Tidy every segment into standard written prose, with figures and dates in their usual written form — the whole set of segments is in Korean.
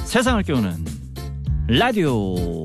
세상을 깨우는 라디오.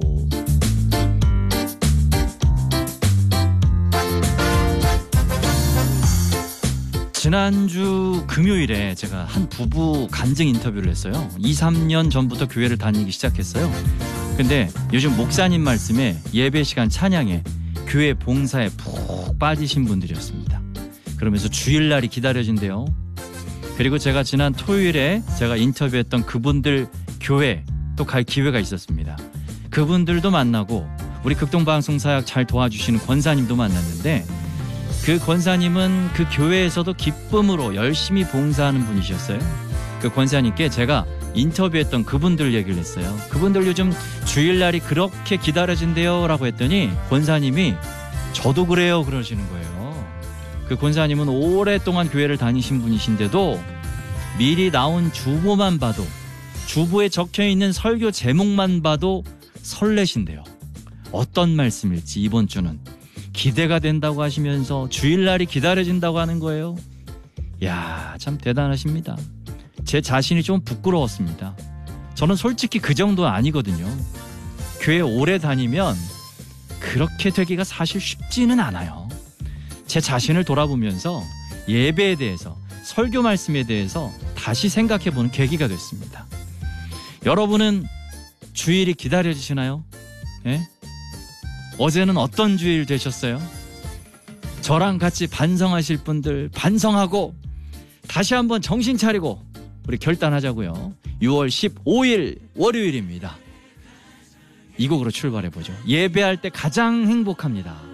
지난주 금요일에 제가 한 부부 간증 인터뷰를 했어요. 2-3년 전부터 교회를 다니기 시작했어요. 근데 요즘 목사님 말씀에 예배 시간 찬양에 교회 봉사에 푹 빠지신 분들이었습니다. 그러면서 주일날이 기다려진대요. 그리고 제가 지난 토요일에 제가 인터뷰했던 그분들 교회 또 갈 기회가 있었습니다. 그분들도 만나고 우리 극동방송사역 잘 도와주시는 권사님도 만났는데 그 권사님은 그 교회에서도 기쁨으로 열심히 봉사하는 분이셨어요. 그 권사님께 제가 인터뷰했던 그분들 얘기를 했어요. 그분들 요즘 주일날이 그렇게 기다려진대요 라고 했더니 권사님이 저도 그래요 그러시는 거예요. 그 권사님은 오랫동안 교회를 다니신 분이신데도 미리 나온 주보만 봐도, 주보에 적혀있는 설교 제목만 봐도 설레신대요. 어떤 말씀일지 이번 주는 기대가 된다고 하시면서 주일날이 기다려진다고 하는 거예요. 이야, 참 대단하십니다. 제 자신이 좀 부끄러웠습니다. 저는 솔직히 그 정도 아니거든요. 교회 오래 다니면 그렇게 되기가 사실 쉽지는 않아요. 제 자신을 돌아보면서 예배에 대해서, 설교 말씀에 대해서 다시 생각해보는 계기가 됐습니다. 여러분은 주일이 기다려지시나요? 예? 어제는 어떤 주일 되셨어요? 저랑 같이 반성하실 분들 반성하고 다시 한번 정신 차리고 우리 결단하자고요. 6월 15일 월요일입니다. 이 곡으로 출발해보죠. 예배할 때 가장 행복합니다.